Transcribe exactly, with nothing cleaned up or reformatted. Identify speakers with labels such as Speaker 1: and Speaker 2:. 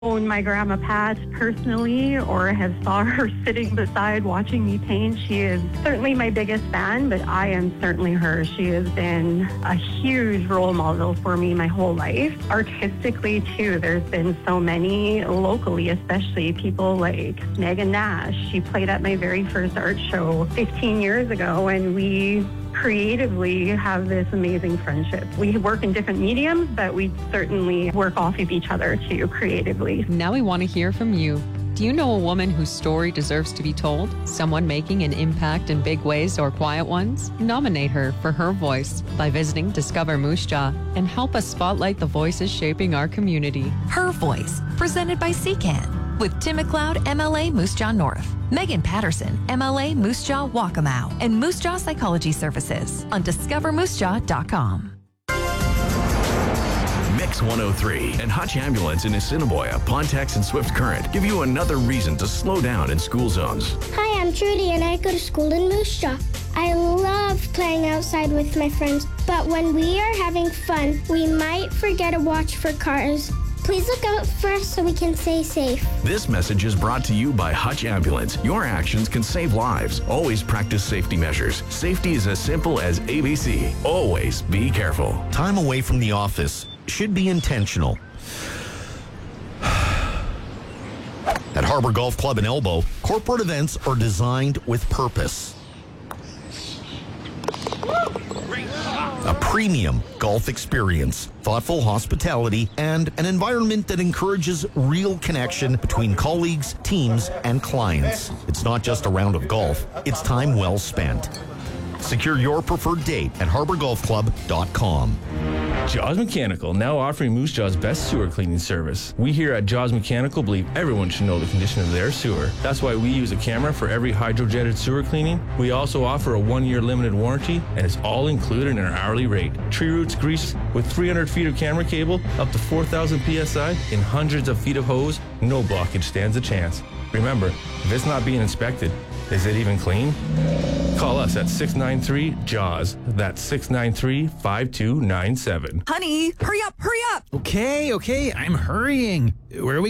Speaker 1: Known my grandma Pat personally, or have saw her sitting beside watching me paint. She is certainly my biggest fan, but I am certainly her. She has been a huge role model for me my whole life. Artistically too, there's been so many locally, especially people like Megan Nash. She played at my very first art show fifteen years ago, and we creatively have this amazing friendship. We work in different mediums, but we certainly work off of each other too creatively.
Speaker 2: Now we want to hear from you. Do you know a woman whose story deserves to be told? Someone making an impact in big ways or quiet ones? Nominate her for Her Voice by visiting Discover Moose Jaw and help us spotlight the voices shaping our community.
Speaker 3: Her Voice, presented by C C A N, with Tim McLeod, M L A Moose Jaw North, Megan Patterson, M L A Moose Jaw Waccamaw, and Moose Jaw Psychology Services on discover moose jaw dot com.
Speaker 4: Mix one oh three and Hutch Ambulance in Assiniboia, Pontex, and Swift Current give you another reason to slow down in school zones.
Speaker 5: Hi, I'm Trudy, and I go to school in Moose Jaw. I love playing outside with my friends, but when we are having fun, we might forget to watch for cars. Please look out for us so we can stay safe.
Speaker 4: This message is brought to you by Hutch Ambulance. Your actions can save lives. Always practice safety measures. Safety is as simple as A B C. Always be careful.
Speaker 6: Time away from the office should be intentional. At Harbor Golf Club in Elbow, corporate events are designed with purpose. A premium golf experience, thoughtful hospitality, and an environment that encourages real connection between colleagues, teams, and clients. It's not just a round of golf, it's time well spent. Secure your preferred date at harbor golf club dot com.
Speaker 7: Jaws Mechanical, now offering Moose Jaw's best sewer cleaning service. We here at Jaws Mechanical believe everyone should know the condition of their sewer. That's why we use a camera for every hydrojetted sewer cleaning. We also offer a one-year limited warranty, and it's all included in our hourly rate. Tree roots grease with three hundred feet of camera cable, up to four thousand P S I, and hundreds of feet of hose, no blockage stands a chance. Remember, if it's not being inspected, is it even clean? Call us at six nine three J A W S. That's six nine three, five two nine seven.
Speaker 3: Honey, hurry up, hurry up!
Speaker 8: Okay, okay, I'm hurrying. Where are we